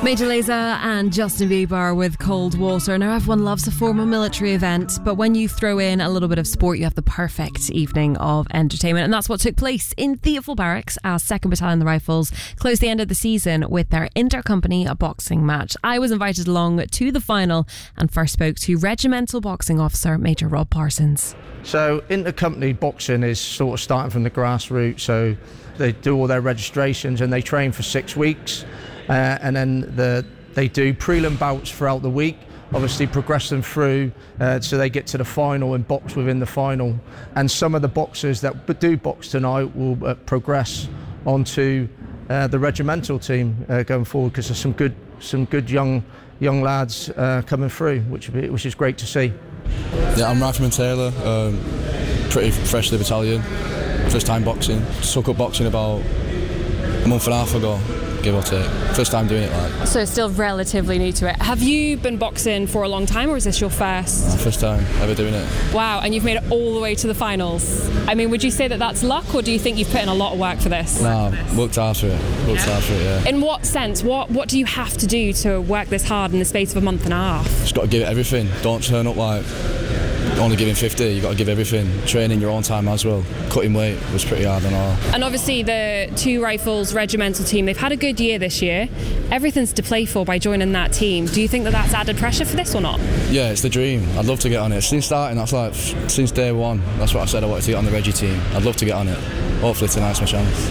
Major Lazer and Justin Bieber with Cold Water. Now, everyone loves a formal military event, but when you throw in a little bit of sport, you have the perfect evening of entertainment. And that's what took place in Theophil Barracks as 2nd Battalion the Rifles closed the end of the season with their inter-company boxing match. I was invited along to the final and first spoke to Regimental Boxing Officer Major Rob Parsons. So inter-company boxing is sort of starting from the grassroots. So they do all their registrations and they train for 6 weeks. And then they do prelim bouts throughout the week, obviously progress them through so they get to the final and box within the final. And some of the boxers that do box tonight will progress onto the regimental team going forward, because there's some good young lads coming through, which is great to see. Yeah, I'm Rifleman Taylor, pretty fresh to the battalion, first time boxing. Took up boxing about a month and a half ago, give or take. First time doing it like. So still relatively new to it. Have you been boxing for a long time, or is this your first? First time ever doing it. Wow, and you've made it all the way to the finals. I mean, would you say that that's luck, or do you think you've put in a lot of work for this? Nah, worked hard for it. Yeah. In what sense? What do you have to do to work this hard in the space of a month and a half? Just got to give it everything. Don't turn up like only giving 50, you got to give everything. Training your own time as well. Cutting weight was pretty hard and all. And obviously the Two Rifles regimental team, they've had a good year this year. Everything's to play for by joining that team. Do you think that that's added pressure for this or not? Yeah, it's the dream. I'd love to get on it. Since starting, since day one, that's what I said I wanted to get on the Reggie team. I'd love to get on it. Hopefully tonight's my chance.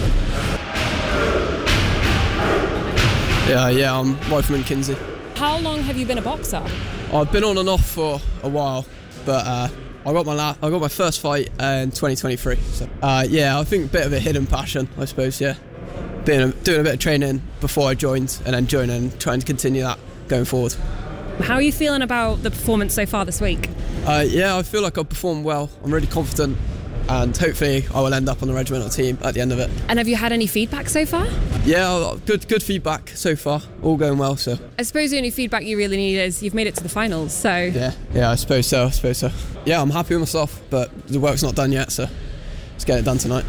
Yeah, I'm Rifleman Kinsey. How long have you been a boxer? I've been on and off for a while, but I got my first fight in 2023. So, I think a bit of a hidden passion, I suppose. Yeah, doing a bit of training before I joined, and then joining and trying to continue that going forward. How are you feeling about the performance so far this week? I feel like I've performed well. I'm really confident, and hopefully I will end up on the regimental team at the end of it. And have you had any feedback so far? Yeah, good feedback so far. All going well. So I suppose the only feedback you really need is you've made it to the finals. So yeah, I suppose so. Yeah, I'm happy with myself, but the work's not done yet, so let's get it done tonight.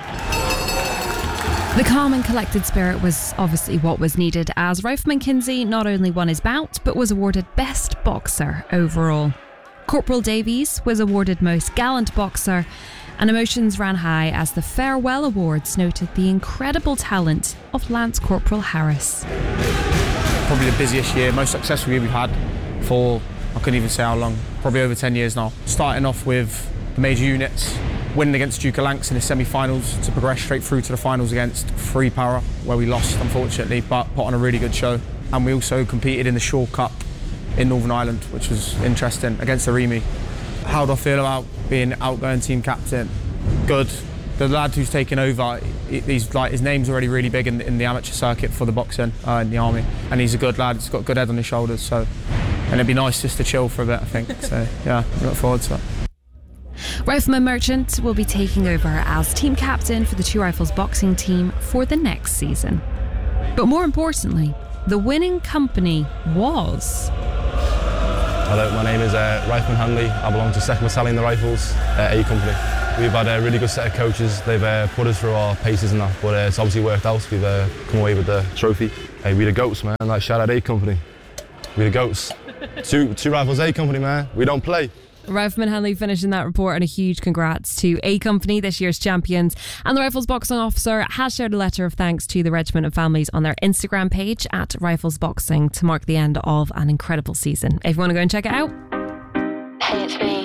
The calm and collected spirit was obviously what was needed, as Rifleman Kinsey not only won his bout, but was awarded Best Boxer overall. Corporal Davies was awarded Most Gallant Boxer, and emotions ran high as the Farewell Awards noted the incredible talent of Lance Corporal Harris. Probably the busiest year, most successful year we've had for, I couldn't even say how long, probably over 10 years now. Starting off with the major units, winning against Duke of Lancs in the semi-finals to progress straight through to the finals against Free Para, where we lost unfortunately, but put on a really good show. And we also competed in the Shaw Cup in Northern Ireland, which was interesting, against the Remy. How do I feel about being outgoing team captain? Good. The lad who's taken over, his name's already really big in the amateur circuit for the boxing in the army, and he's a good lad. He's got a good head on his shoulders, so, and it'd be nice just to chill for a bit, I think. So yeah, I look forward to it. Rifleman Merchant will be taking over as team captain for the Two Rifles boxing team for the next season. But more importantly, the winning company was... Hello, my name is Rifleman Hanley. I belong to 2nd Battalion the Rifles, A Company. We've had a really good set of coaches. They've put us through our paces and that, but it's obviously worked out. We've come away with the trophy. Hey, we the goats, man. Like, shout out A Company. We the goats. Two Rifles A Company, man. We don't play. Rifleman Hanley finishing that report, and a huge congrats to A Company, this year's champions. And the Rifles Boxing Officer has shared a letter of thanks to the regiment and families on their Instagram page at Rifles Boxing to mark the end of an incredible season. If you want to go and check it out. Hey, it's me.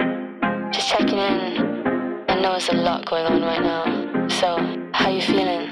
Just checking in. I know there's a lot going on right now. So, how you feeling?